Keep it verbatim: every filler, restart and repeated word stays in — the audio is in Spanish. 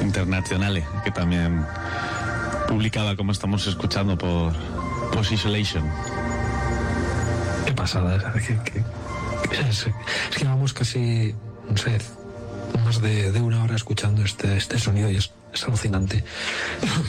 Internazionale, que también publicaba, como estamos escuchando, por Post Isolation. Qué pasada, que, que, que es, es que vamos casi, no sé, más de, de una hora escuchando este, este sonido y es, es alucinante.